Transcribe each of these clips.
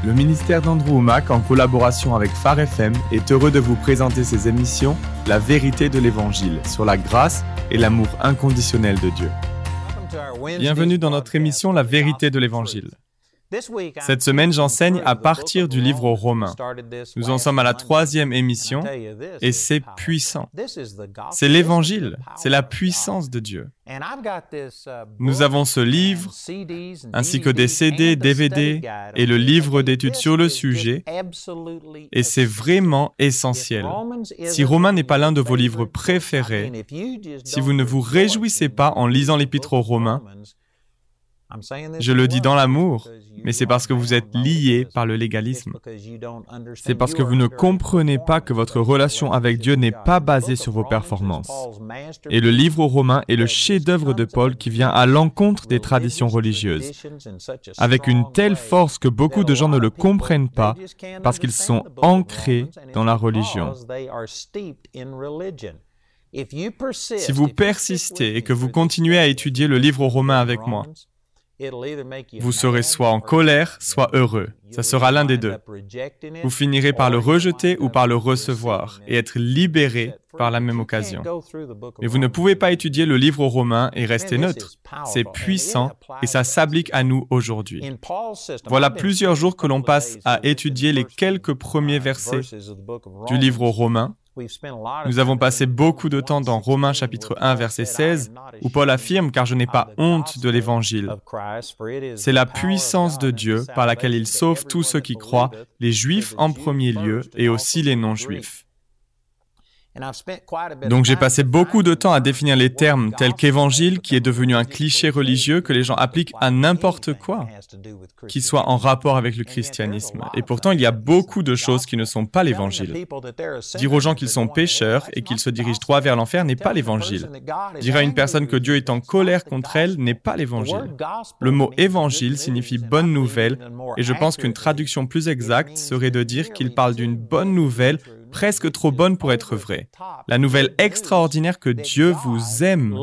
Le ministère d'Andrew Wommack, en collaboration avec Phare FM, est heureux de vous présenter ses émissions « La vérité de l'Évangile » sur la grâce et l'amour inconditionnel de Dieu. Bienvenue dans notre émission « La vérité de l'Évangile ». Cette semaine, j'enseigne à partir du livre aux Romains. Nous en sommes à la 3e émission et c'est puissant. C'est l'Évangile, c'est la puissance de Dieu. Nous avons ce livre, ainsi que des CD, DVD et le livre d'études sur le sujet, et c'est vraiment essentiel. Si Romains n'est pas l'un de vos livres préférés, si vous ne vous réjouissez pas en lisant l'Épître aux Romains, je le dis dans l'amour, mais c'est parce que vous êtes liés par le légalisme. C'est parce que vous ne comprenez pas que votre relation avec Dieu n'est pas basée sur vos performances. Et le livre aux Romains est le chef-d'œuvre de Paul qui vient à l'encontre des traditions religieuses, avec une telle force que beaucoup de gens ne le comprennent pas parce qu'ils sont ancrés dans la religion. Si vous persistez et que vous continuez à étudier le livre aux Romains avec moi, vous serez soit en colère, soit heureux. Ça sera l'un des deux. Vous finirez par le rejeter ou par le recevoir et être libéré par la même occasion. Mais vous ne pouvez pas étudier le livre aux Romains et rester neutre. C'est puissant et ça s'applique à nous aujourd'hui. Voilà plusieurs jours que l'on passe à étudier les quelques premiers versets du livre aux Romains. Nous avons passé beaucoup de temps dans Romains chapitre 1, verset 16, où Paul affirme « Car je n'ai pas honte de l'Évangile ». C'est la puissance de Dieu par laquelle il sauve tous ceux qui croient, les Juifs en premier lieu et aussi les non-Juifs. Donc j'ai passé beaucoup de temps à définir les termes tels qu'évangile, qui est devenu un cliché religieux que les gens appliquent à n'importe quoi, qui soit en rapport avec le christianisme. Et pourtant, il y a beaucoup de choses qui ne sont pas l'évangile. Dire aux gens qu'ils sont pécheurs et qu'ils se dirigent droit vers l'enfer n'est pas l'évangile. Dire à une personne que Dieu est en colère contre elle n'est pas l'évangile. Le mot évangile signifie bonne nouvelle, et je pense qu'une traduction plus exacte serait de dire qu'il parle d'une bonne nouvelle presque trop bonne pour être vraie. La nouvelle extraordinaire que Dieu vous aime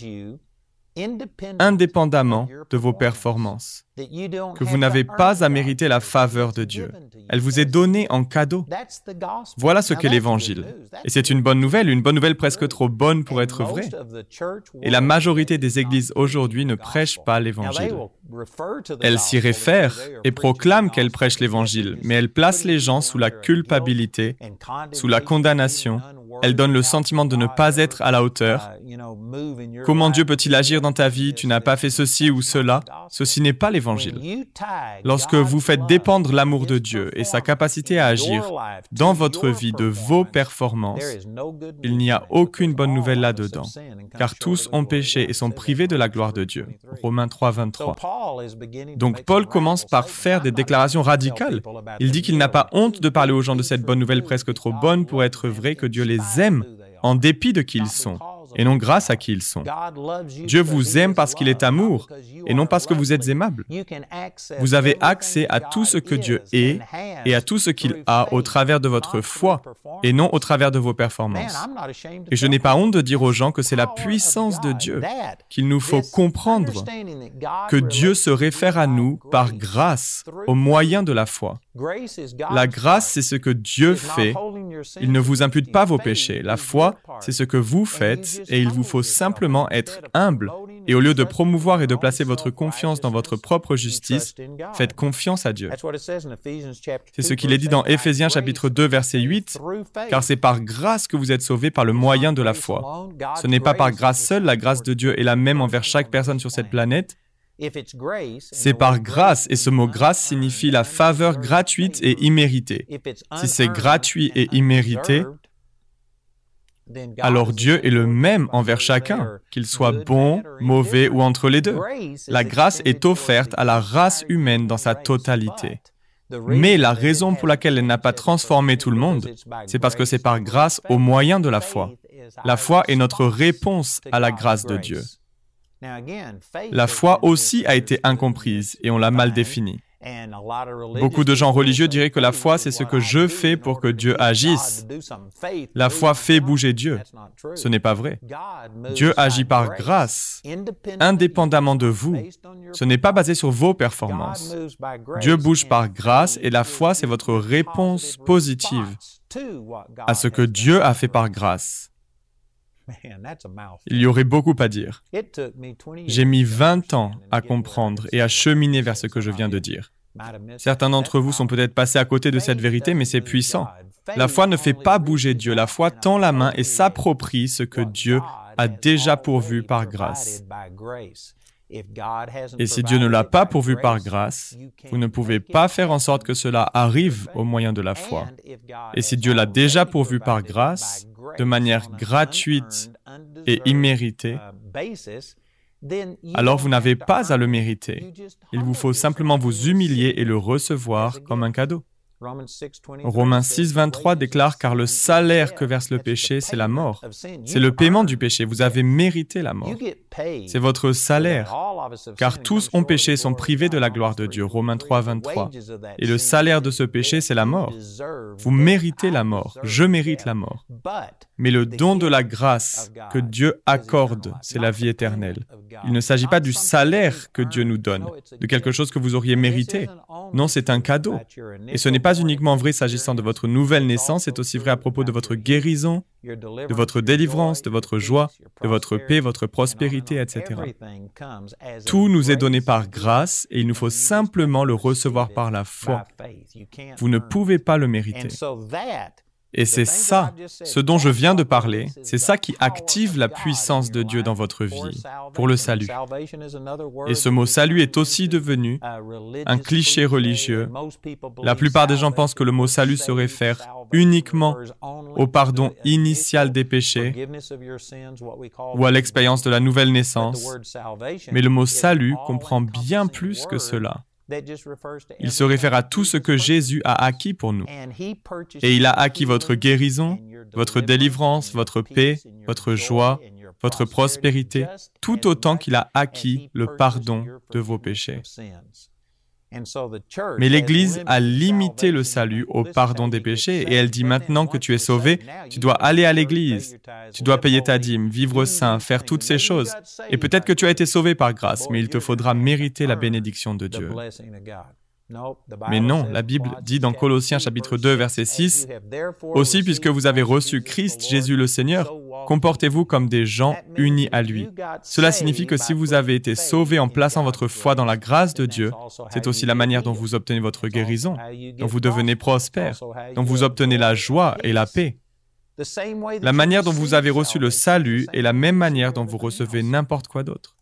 indépendamment de vos performances, que vous n'avez pas à mériter la faveur de Dieu. Elle vous est donnée en cadeau. Voilà ce qu'est l'Évangile. Et c'est une bonne nouvelle presque trop bonne pour être vraie. Et la majorité des églises aujourd'hui ne prêchent pas l'Évangile. Elles s'y réfèrent et proclament qu'elles prêchent l'Évangile, mais elles placent les gens sous la culpabilité, sous la condamnation. Elles donnent le sentiment de ne pas être à la hauteur. Comment Dieu peut-il agir dans ta vie? Tu n'as pas fait ceci ou cela. Ceci n'est pas l'Évangile. Lorsque vous faites dépendre l'amour de Dieu et sa capacité à agir dans votre vie de vos performances, il n'y a aucune bonne nouvelle là-dedans, car tous ont péché et sont privés de la gloire de Dieu. Romains 3, 23. Donc Paul commence par faire des déclarations radicales. Il dit qu'il n'a pas honte de parler aux gens de cette bonne nouvelle presque trop bonne pour être vraie, que Dieu les aime en dépit de qui ils sont, et non grâce à qui ils sont. Dieu vous aime parce qu'il est amour, et non parce que vous êtes aimable. Vous avez accès à tout ce que Dieu est et à tout ce qu'il a au travers de votre foi, et non au travers de vos performances. Et je n'ai pas honte de dire aux gens que c'est la puissance de Dieu, qu'il nous faut comprendre que Dieu se réfère à nous par grâce, au moyen de la foi. La grâce, c'est ce que Dieu fait. Il ne vous impute pas vos péchés. La foi, c'est ce que vous faites et il vous faut simplement être humble. Et au lieu de promouvoir et de placer votre confiance dans votre propre justice, faites confiance à Dieu. C'est ce qu'il est dit dans Éphésiens chapitre 2, verset 8, « Car c'est par grâce que vous êtes sauvés par le moyen de la foi. Ce n'est pas par grâce seule, la grâce de Dieu est la même envers chaque personne sur cette planète. C'est par grâce, et ce mot grâce signifie la faveur gratuite et imméritée. Si c'est gratuit et immérité, alors Dieu est le même envers chacun, qu'il soit bon, mauvais ou entre les deux. La grâce est offerte à la race humaine dans sa totalité. Mais la raison pour laquelle elle n'a pas transformé tout le monde, c'est parce que c'est par grâce au moyen de la foi. La foi est notre réponse à la grâce de Dieu. La foi aussi a été incomprise et on l'a mal définie. Beaucoup de gens religieux diraient que la foi, c'est ce que je fais pour que Dieu agisse. La foi fait bouger Dieu. Ce n'est pas vrai. Dieu agit par grâce, indépendamment de vous. Ce n'est pas basé sur vos performances. Dieu bouge par grâce et la foi, c'est votre réponse positive à ce que Dieu a fait par grâce. Il y aurait beaucoup à dire. J'ai mis 20 ans à comprendre et à cheminer vers ce que je viens de dire. Certains d'entre vous sont peut-être passés à côté de cette vérité, mais c'est puissant. La foi ne fait pas bouger Dieu. La foi tend la main et s'approprie ce que Dieu a déjà pourvu par grâce. Et si Dieu ne l'a pas pourvu par grâce, vous ne pouvez pas faire en sorte que cela arrive au moyen de la foi. Et si Dieu l'a déjà pourvu par grâce, de manière gratuite et imméritée, alors vous n'avez pas à le mériter. Il vous faut simplement vous humilier et le recevoir comme un cadeau. Romains 6, 23 déclare « Car le salaire que verse le péché, c'est la mort. C'est le paiement du péché. Vous avez mérité la mort. C'est votre salaire. Car tous ont péché et sont privés de la gloire de Dieu. » Romains 3, 23. Et le salaire de ce péché, c'est la mort. Vous méritez la mort. Je mérite la mort. Mais le don de la grâce que Dieu accorde, c'est la vie éternelle. Il ne s'agit pas du salaire que Dieu nous donne, de quelque chose que vous auriez mérité. Non, c'est un cadeau. Et ce n'est pas uniquement vrai s'agissant de votre nouvelle naissance, c'est aussi vrai à propos de votre guérison, de votre délivrance, de votre joie, de votre paix, votre prospérité, etc. Tout nous est donné par grâce et il nous faut simplement le recevoir par la foi. Vous ne pouvez pas le mériter. Et c'est ça, ce dont je viens de parler, c'est ça qui active la puissance de Dieu dans votre vie, pour le salut. Et ce mot « salut » est aussi devenu un cliché religieux. La plupart des gens pensent que le mot « salut » se réfère uniquement au pardon initial des péchés ou à l'expérience de la nouvelle naissance. Mais le mot « salut » comprend bien plus que cela. Il se réfère à tout ce que Jésus a acquis pour nous. Et il a acquis votre guérison, votre délivrance, votre paix, votre joie, votre prospérité, tout autant qu'il a acquis le pardon de vos péchés. Mais l'Église a limité le salut au pardon des péchés et elle dit maintenant que tu es sauvé, tu dois aller à l'Église, tu dois payer ta dîme, vivre saint, faire toutes ces choses. Et peut-être que tu as été sauvé par grâce, mais il te faudra mériter la bénédiction de Dieu. Mais non, la Bible dit dans Colossiens chapitre 2, verset 6, « Aussi, puisque vous avez reçu Christ, Jésus le Seigneur, comportez-vous comme des gens unis à lui. » Cela signifie que si vous avez été sauvés en plaçant votre foi dans la grâce de Dieu, c'est aussi la manière dont vous obtenez votre guérison, dont vous devenez prospère, dont vous obtenez la joie et la paix. La manière dont vous avez reçu le salut est la même manière dont vous recevez n'importe quoi d'autre.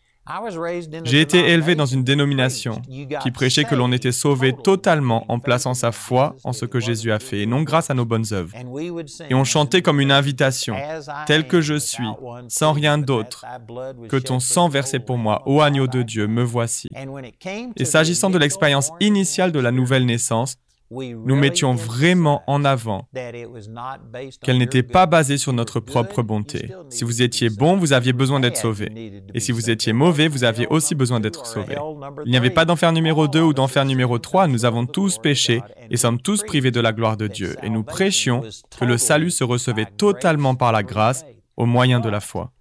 J'ai été élevé dans une dénomination qui prêchait que l'on était sauvé totalement en plaçant sa foi en ce que Jésus a fait et non grâce à nos bonnes œuvres. Et on chantait comme une invitation, « Tel que je suis, sans rien d'autre, que ton sang versé pour moi, ô agneau de Dieu, me voici. » Et s'agissant de l'expérience initiale de la nouvelle naissance, nous mettions vraiment en avant qu'elle n'était pas basée sur notre propre bonté. Si vous étiez bon, vous aviez besoin d'être sauvé. Et si vous étiez mauvais, vous aviez aussi besoin d'être sauvé. Il n'y avait pas d'enfer numéro 2 ou d'enfer numéro 3. Nous avons tous péché et sommes tous privés de la gloire de Dieu. Et nous prêchions que le salut se recevait totalement par la grâce au moyen de la foi.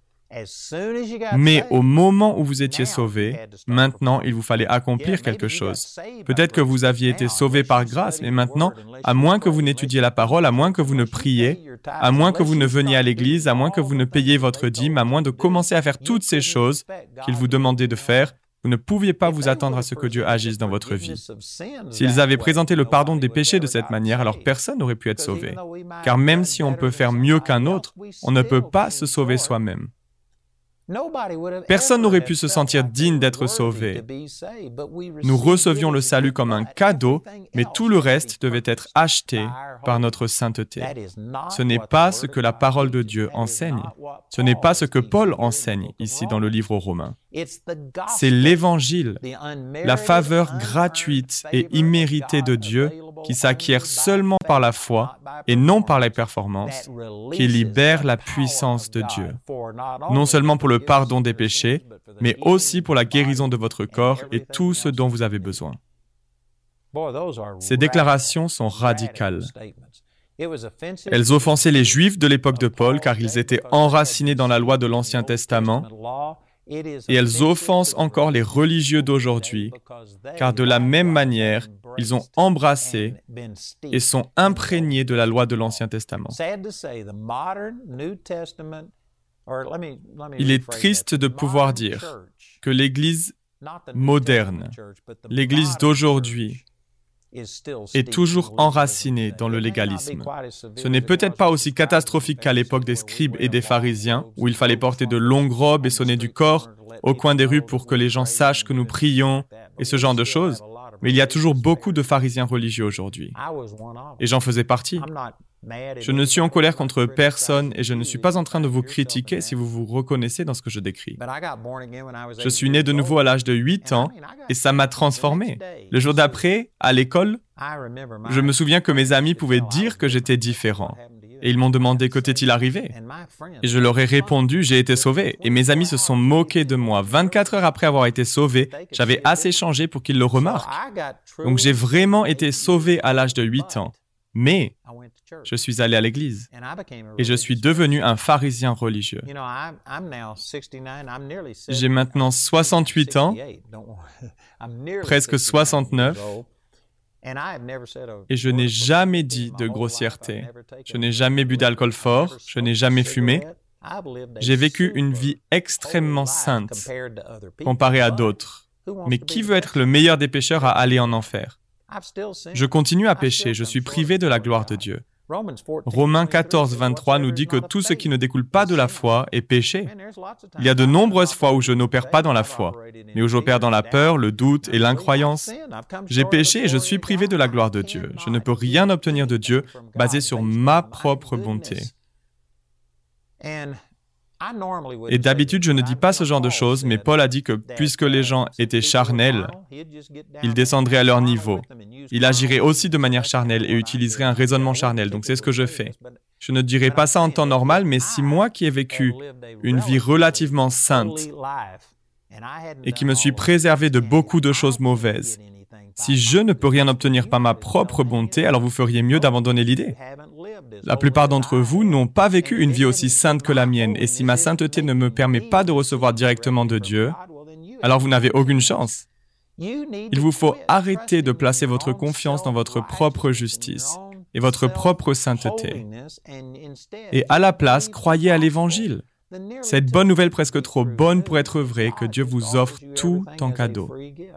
Mais au moment où vous étiez sauvé, maintenant, il vous fallait accomplir quelque chose. Peut-être que vous aviez été sauvé par grâce, mais maintenant, à moins que vous n'étudiez la parole, à moins que vous ne priez, à moins que vous ne veniez à l'église, à moins que vous ne payiez votre dîme, à moins de commencer à faire toutes ces choses qu'il vous demandait de faire, vous ne pouviez pas vous attendre à ce que Dieu agisse dans votre vie. S'ils avaient présenté le pardon des péchés de cette manière, alors personne n'aurait pu être sauvé. Car même si on peut faire mieux qu'un autre, on ne peut pas se sauver soi-même. Personne n'aurait pu se sentir digne d'être sauvé. Nous recevions le salut comme un cadeau, mais tout le reste devait être acheté par notre sainteté. Ce n'est pas ce que la parole de Dieu enseigne. Ce n'est pas ce que Paul enseigne ici dans le livre aux Romains. C'est l'Évangile, la faveur gratuite et imméritée de Dieu qui s'acquiert seulement par la foi et non par les performances, qui libère la puissance de Dieu, non seulement pour le pardon des péchés, mais aussi pour la guérison de votre corps et tout ce dont vous avez besoin. Ces déclarations sont radicales. Elles offensaient les Juifs de l'époque de Paul car ils étaient enracinés dans la loi de l'Ancien Testament, et elles offensent encore les religieux d'aujourd'hui car de la même manière, ils ont embrassé et sont imprégnés de la loi de l'Ancien Testament. Il est triste de pouvoir dire que l'Église moderne, l'Église d'aujourd'hui, est toujours enracinée dans le légalisme. Ce n'est peut-être pas aussi catastrophique qu'à l'époque des scribes et des pharisiens, où il fallait porter de longues robes et sonner du cor au coin des rues pour que les gens sachent que nous prions et ce genre de choses. Mais il y a toujours beaucoup de pharisiens religieux aujourd'hui. Et j'en faisais partie. Je ne suis en colère contre personne et je ne suis pas en train de vous critiquer si vous vous reconnaissez dans ce que je décris. Je suis né de nouveau à l'âge de 8 ans et ça m'a transformé. Le jour d'après, à l'école, je me souviens que mes amis pouvaient dire que j'étais différent. Et ils m'ont demandé que t'est-il arrivé. Et je leur ai répondu, j'ai été sauvé. Et mes amis se sont moqués de moi. 24 heures après avoir été sauvé, j'avais assez changé pour qu'ils le remarquent. Donc j'ai vraiment été sauvé à l'âge de 8 ans. Mais je suis allé à l'église et je suis devenu un pharisien religieux. J'ai maintenant 68 ans, presque 69, et je n'ai jamais dit de grossièreté. Je n'ai jamais bu d'alcool fort, je n'ai jamais fumé. J'ai vécu une vie extrêmement sainte comparée à d'autres. Mais qui veut être le meilleur des pécheurs à aller en enfer? Je continue à pécher, je suis privé de la gloire de Dieu. Romains 14, 23 nous dit que tout ce qui ne découle pas de la foi est péché. Il y a de nombreuses fois où je n'opère pas dans la foi, mais où j'opère dans la peur, le doute et l'incroyance. J'ai péché et je suis privé de la gloire de Dieu. Je ne peux rien obtenir de Dieu basé sur ma propre bonté. Et d'habitude, je ne dis pas ce genre de choses, mais Paul a dit que puisque les gens étaient charnels, il descendrait à leur niveau. Il agirait aussi de manière charnelle et utiliserait un raisonnement charnel. Donc c'est ce que je fais. Je ne dirais pas ça en temps normal, mais si moi qui ai vécu une vie relativement sainte et qui me suis préservé de beaucoup de choses mauvaises, si je ne peux rien obtenir par ma propre bonté, alors vous feriez mieux d'abandonner l'idée. La plupart d'entre vous n'ont pas vécu une vie aussi sainte que la mienne, et si ma sainteté ne me permet pas de recevoir directement de Dieu, alors vous n'avez aucune chance. Il vous faut arrêter de placer votre confiance dans votre propre justice et votre propre sainteté. Et à la place, croyez à l'Évangile. Cette bonne nouvelle presque trop bonne pour être vraie que Dieu vous offre tout en cadeau.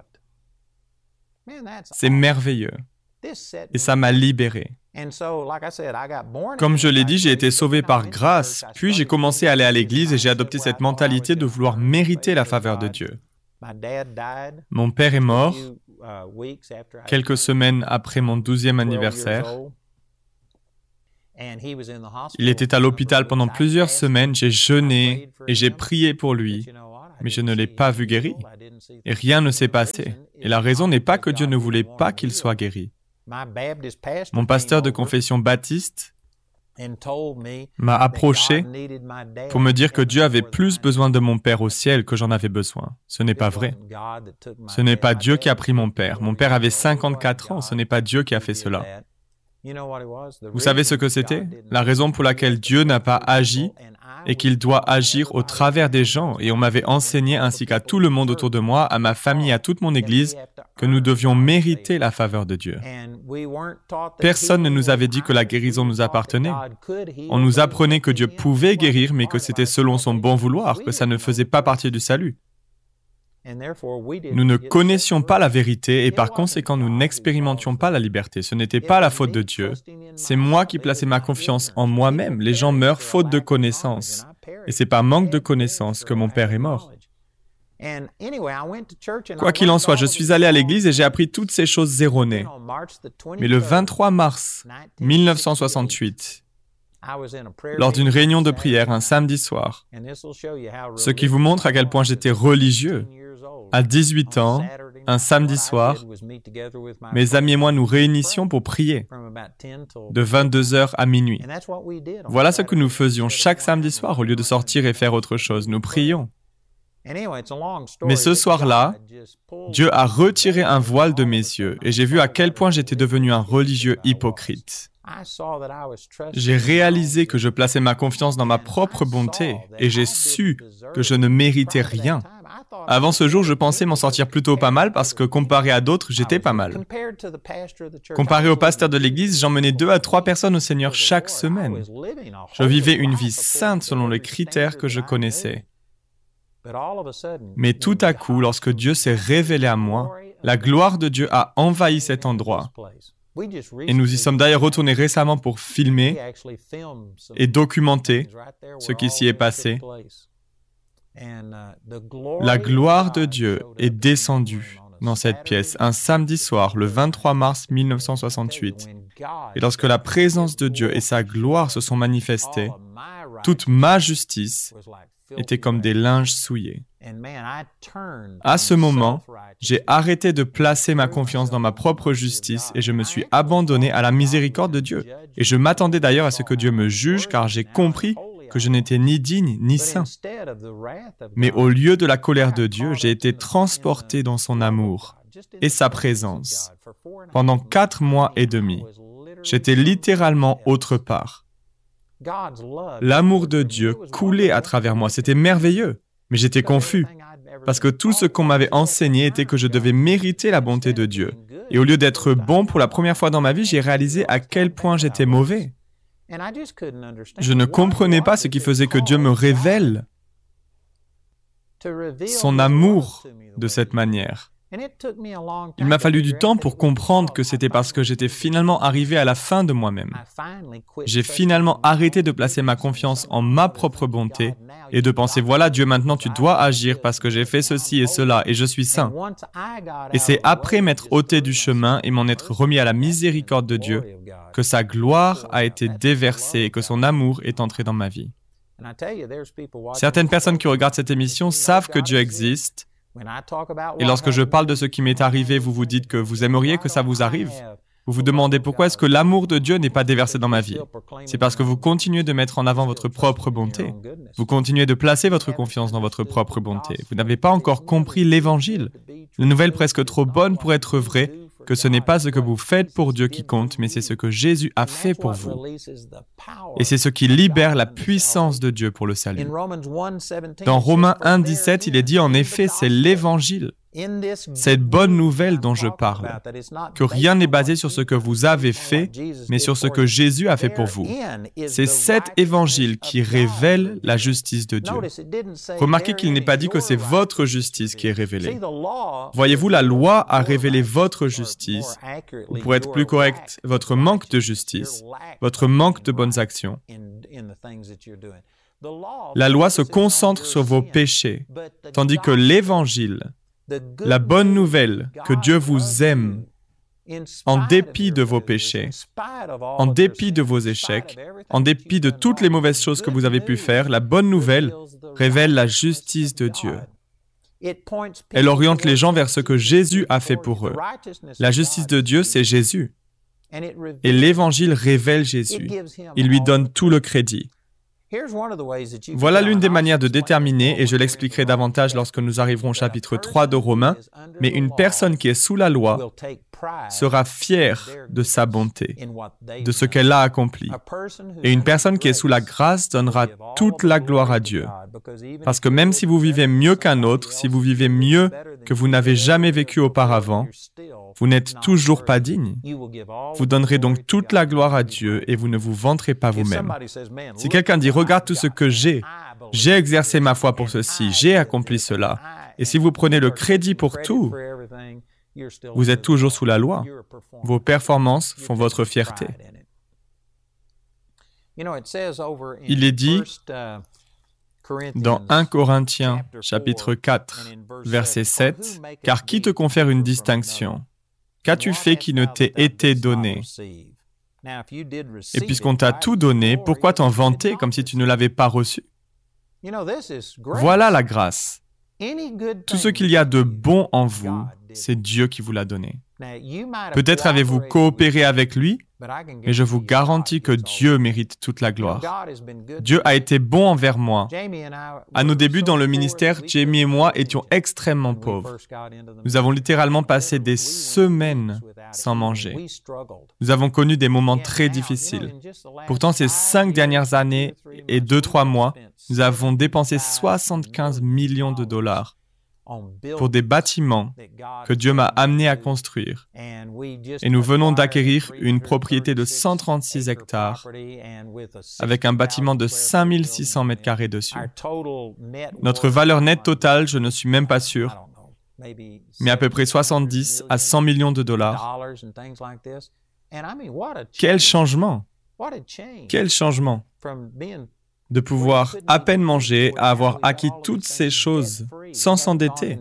C'est merveilleux. Et ça m'a libéré. Comme je l'ai dit, j'ai été sauvé par grâce, puis j'ai commencé à aller à l'église et j'ai adopté cette mentalité de vouloir mériter la faveur de Dieu. Mon père est mort quelques semaines après mon 12e anniversaire. Il était à l'hôpital pendant plusieurs semaines, j'ai jeûné et j'ai prié pour lui, mais je ne l'ai pas vu guéri. Et rien ne s'est passé. Et la raison n'est pas que Dieu ne voulait pas qu'il soit guéri. Mon pasteur de confession baptiste m'a approché pour me dire que Dieu avait plus besoin de mon père au ciel que j'en avais besoin. Ce n'est pas vrai. Ce n'est pas Dieu qui a pris mon père. Mon père avait 54 ans, ce n'est pas Dieu qui a fait cela. Vous savez ce que c'était? La raison pour laquelle Dieu n'a pas agi et qu'il doit agir au travers des gens. Et on m'avait enseigné, ainsi qu'à tout le monde autour de moi, à ma famille, à toute mon Église, que nous devions mériter la faveur de Dieu. Personne ne nous avait dit que la guérison nous appartenait. On nous apprenait que Dieu pouvait guérir, mais que c'était selon son bon vouloir, que ça ne faisait pas partie du salut. Nous ne connaissions pas la vérité et par conséquent, nous n'expérimentions pas la liberté. Ce n'était pas la faute de Dieu. C'est moi qui plaçais ma confiance en moi-même. Les gens meurent faute de connaissance. Et c'est par manque de connaissance que mon père est mort. Quoi qu'il en soit, je suis allé à l'église et j'ai appris toutes ces choses erronées. Mais le 23 mars 1968, lors d'une réunion de prière un samedi soir, ce qui vous montre à quel point j'étais religieux. À 18 ans, un samedi soir, mes amis et moi nous réunissions pour prier, de 22h à minuit. Voilà ce que nous faisions chaque samedi soir, au lieu de sortir et faire autre chose. Nous prions. Mais ce soir-là, Dieu a retiré un voile de mes yeux et j'ai vu à quel point j'étais devenu un religieux hypocrite. J'ai réalisé que je plaçais ma confiance dans ma propre bonté et j'ai su que je ne méritais rien. Avant ce jour, je pensais m'en sortir plutôt pas mal parce que comparé à d'autres, j'étais pas mal. Comparé au pasteur de l'église, j'emmenais 2 à 3 personnes au Seigneur chaque semaine. Je vivais une vie sainte selon les critères que je connaissais. Mais tout à coup, lorsque Dieu s'est révélé à moi, la gloire de Dieu a envahi cet endroit. Et nous y sommes d'ailleurs retournés récemment pour filmer et documenter ce qui s'y est passé. La gloire de Dieu est descendue dans cette pièce un samedi soir, le 23 mars 1968. Et lorsque la présence de Dieu et sa gloire se sont manifestées, toute ma justice était comme des linges souillés. À ce moment, j'ai arrêté de placer ma confiance dans ma propre justice et je me suis abandonné à la miséricorde de Dieu. Et je m'attendais d'ailleurs à ce que Dieu me juge car j'ai compris que je n'étais ni digne ni saint. Mais au lieu de la colère de Dieu, j'ai été transporté dans son amour et sa présence. Pendant 4 mois et demi, j'étais littéralement autre part. L'amour de Dieu coulait à travers moi, c'était merveilleux, mais j'étais confus, parce que tout ce qu'on m'avait enseigné était que je devais mériter la bonté de Dieu. Et au lieu d'être bon pour la première fois dans ma vie, j'ai réalisé à quel point j'étais mauvais. Je ne comprenais pas ce qui faisait que Dieu me révèle son amour de cette manière. Il m'a fallu du temps pour comprendre que c'était parce que j'étais finalement arrivé à la fin de moi-même. J'ai finalement arrêté de placer ma confiance en ma propre bonté et de penser, voilà Dieu, maintenant tu dois agir parce que j'ai fait ceci et cela et je suis saint. Et c'est après m'être ôté du chemin et m'en être remis à la miséricorde de Dieu que sa gloire a été déversée et que son amour est entré dans ma vie. Certaines personnes qui regardent cette émission savent que Dieu existe. Et lorsque je parle de ce qui m'est arrivé, vous vous dites que vous aimeriez que ça vous arrive. Vous vous demandez pourquoi est-ce que l'amour de Dieu n'est pas déversé dans ma vie. C'est parce que vous continuez de mettre en avant votre propre bonté. Vous continuez de placer votre confiance dans votre propre bonté. Vous n'avez pas encore compris l'Évangile. Une nouvelle presque trop bonne pour être vraie, que ce n'est pas ce que vous faites pour Dieu qui compte, mais c'est ce que Jésus a fait pour vous. Et c'est ce qui libère la puissance de Dieu pour le salut. Dans Romains 1,17, il est dit en effet, c'est l'Évangile, cette bonne nouvelle dont je parle, que rien n'est basé sur ce que vous avez fait, mais sur ce que Jésus a fait pour vous. C'est cet évangile qui révèle la justice de Dieu. Remarquez qu'il n'est pas dit que c'est votre justice qui est révélée. Voyez-vous, la loi a révélé votre justice, ou pour être plus correct, votre manque de justice, votre manque de bonnes actions. La loi se concentre sur vos péchés, tandis que l'évangile, la bonne nouvelle que Dieu vous aime, en dépit de vos péchés, en dépit de vos échecs, en dépit de toutes les mauvaises choses que vous avez pu faire, la bonne nouvelle révèle la justice de Dieu. Elle oriente les gens vers ce que Jésus a fait pour eux. La justice de Dieu, c'est Jésus. Et l'Évangile révèle Jésus. Il lui donne tout le crédit. Voilà l'une des manières de déterminer, et je l'expliquerai davantage lorsque nous arriverons au chapitre 3 de Romains, mais une personne qui est sous la loi sera fière de sa bonté, de ce qu'elle a accompli. Et une personne qui est sous la grâce donnera toute la gloire à Dieu. Parce que même si vous vivez mieux qu'un autre, si vous vivez mieux que vous n'avez jamais vécu auparavant, vous n'êtes toujours pas digne. Vous donnerez donc toute la gloire à Dieu et vous ne vous vanterez pas vous-même. Si quelqu'un dit « Regarde tout ce que j'ai exercé ma foi pour ceci, j'ai accompli cela. » Et si vous prenez le crédit pour tout, vous êtes toujours sous la loi. Vos performances font votre fierté. Il est dit dans 1 Corinthiens, chapitre 4, verset 7, « Car qui te confère une distinction ? Qu'as-tu fait qui ne t'ait été donné ? Et puisqu'on t'a tout donné, pourquoi t'en vanter comme si tu ne l'avais pas reçu ? Voilà la grâce. Tout ce qu'il y a de bon en vous, c'est Dieu qui vous l'a donné. Peut-être avez-vous coopéré avec lui, Mais je vous garantis que Dieu mérite toute la gloire. Dieu a été bon envers moi. À nos débuts dans le ministère, Jamie et moi étions extrêmement pauvres. Nous avons littéralement passé des semaines sans manger. Nous avons connu des moments très difficiles. Pourtant, ces 5 dernières années et 2-3 mois, nous avons dépensé 75 millions de dollars pour des bâtiments que Dieu m'a amené à construire. Et nous venons d'acquérir une propriété de 136 hectares avec un bâtiment de 5600 mètres carrés dessus. Notre valeur nette totale, je ne suis même pas sûr, mais à peu près 70 à 100 millions de dollars. Quel changement! Quel changement! De pouvoir à peine manger, à avoir acquis toutes ces choses sans s'endetter.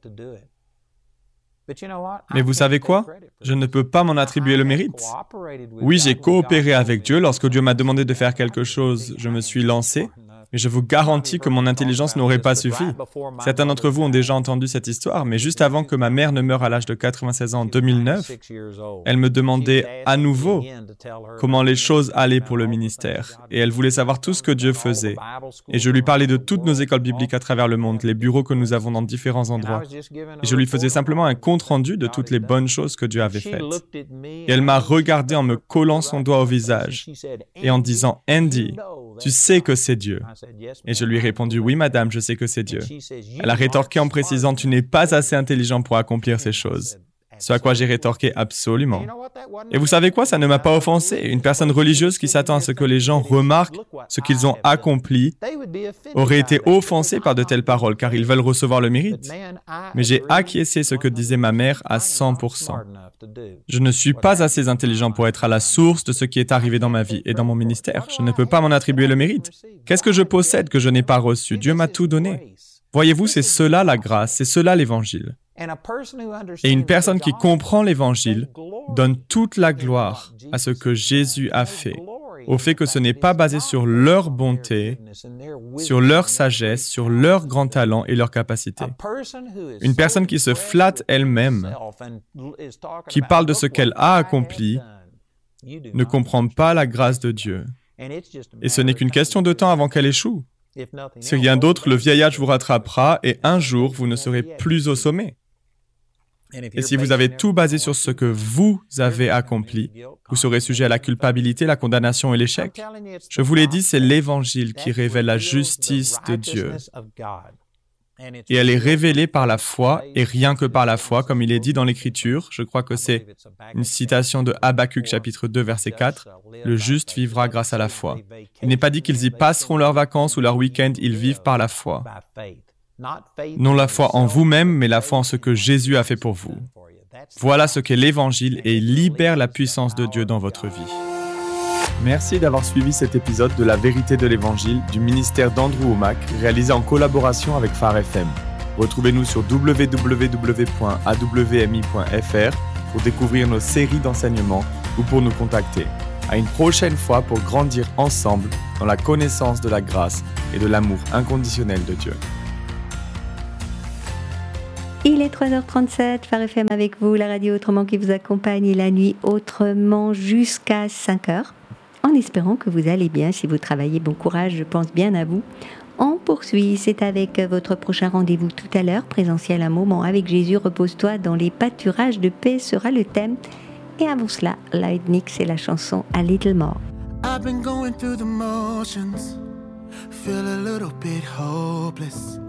Mais vous savez quoi? Je ne peux pas m'en attribuer le mérite. Oui, j'ai coopéré avec Dieu. Lorsque Dieu m'a demandé de faire quelque chose, je me suis lancé. Mais je vous garantis que mon intelligence n'aurait pas suffi. Certains d'entre vous ont déjà entendu cette histoire, mais juste avant que ma mère ne meure à l'âge de 96 ans en 2009, elle me demandait à nouveau comment les choses allaient pour le ministère. Et elle voulait savoir tout ce que Dieu faisait. Et je lui parlais de toutes nos écoles bibliques à travers le monde, les bureaux que nous avons dans différents endroits. Et je lui faisais simplement un compte-rendu de toutes les bonnes choses que Dieu avait faites. Et elle m'a regardé en me collant son doigt au visage et en disant « Andy, tu sais que c'est Dieu. » Et je lui ai répondu « Oui, madame, je sais que c'est Dieu. » Elle a rétorqué en précisant « Tu n'es pas assez intelligent pour accomplir ces choses. » Ce à quoi j'ai rétorqué « Absolument. » Et vous savez quoi? Ça ne m'a pas offensé. Une personne religieuse qui s'attend à ce que les gens remarquent ce qu'ils ont accompli aurait été offensée par de telles paroles, car ils veulent recevoir le mérite. Mais j'ai acquiescé ce que disait ma mère à 100%. Je ne suis pas assez intelligent pour être à la source de ce qui est arrivé dans ma vie et dans mon ministère. Je ne peux pas m'en attribuer le mérite. Qu'est-ce que je possède que je n'ai pas reçu? Dieu m'a tout donné. Voyez-vous, c'est cela la grâce, c'est cela l'Évangile. Et une personne qui comprend l'Évangile donne toute la gloire à ce que Jésus a fait, au fait que ce n'est pas basé sur leur bonté, sur leur sagesse, sur leur grand talent et leur capacité. Une personne qui se flatte elle-même, qui parle de ce qu'elle a accompli, ne comprend pas la grâce de Dieu. Et ce n'est qu'une question de temps avant qu'elle échoue. Si rien d'autre, le vieil âge vous rattrapera et un jour, vous ne serez plus au sommet. Et si vous avez tout basé sur ce que vous avez accompli, vous serez sujet à la culpabilité, la condamnation et l'échec. Je vous l'ai dit, c'est l'Évangile qui révèle la justice de Dieu. Et elle est révélée par la foi, et rien que par la foi, comme il est dit dans l'Écriture. Je crois que c'est une citation de Habakkuk, chapitre 2, verset 4. « Le juste vivra grâce à la foi. » Il n'est pas dit qu'ils y passeront leurs vacances ou leur week-end, ils vivent par la foi. Non la foi en vous-même, mais la foi en ce que Jésus a fait pour vous. Voilà ce qu'est l'Évangile et il libère la puissance de Dieu dans votre vie. Merci d'avoir suivi cet épisode de La Vérité de l'Évangile du ministère d'Andrew Wommack, réalisé en collaboration avec Phare FM. Retrouvez-nous sur www.awmi.fr pour découvrir nos séries d'enseignements ou pour nous contacter. À une prochaine fois pour grandir ensemble dans la connaissance de la grâce et de l'amour inconditionnel de Dieu. Il est 3h37, Phare FM avec vous, la radio autrement qui vous accompagne la nuit autrement jusqu'à 5h. En espérant que vous allez bien, si vous travaillez, bon courage, je pense bien à vous. On poursuit, c'est avec votre prochain rendez-vous tout à l'heure, présentiel un moment avec Jésus, repose-toi dans les pâturages de paix sera le thème. Et avant cela, Lloyd Nix et la chanson A Little More. I've been going through the motions, feel a little bit hopeless.